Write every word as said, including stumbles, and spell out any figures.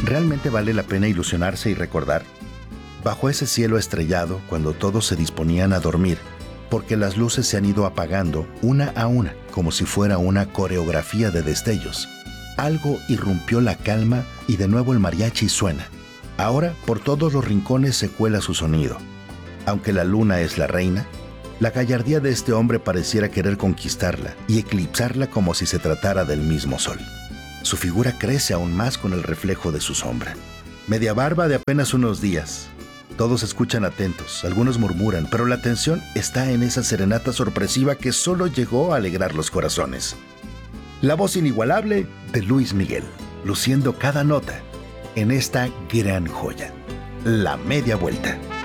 ¿Realmente vale la pena ilusionarse y recordar? Bajo ese cielo estrellado, cuando todos se disponían a dormir, porque las luces se han ido apagando una a una, como si fuera una coreografía de destellos, algo irrumpió la calma y de nuevo el mariachi suena. Ahora por todos los rincones se cuela su sonido. Aunque la luna es la reina, la gallardía de este hombre pareciera querer conquistarla y eclipsarla como si se tratara del mismo sol. Su figura crece aún más con el reflejo de su sombra. Media barba de apenas unos días. Todos escuchan atentos, algunos murmuran, pero la atención está en esa serenata sorpresiva que solo llegó a alegrar los corazones. La voz inigualable de Luis Miguel, luciendo cada nota en esta gran joya, La Media Vuelta.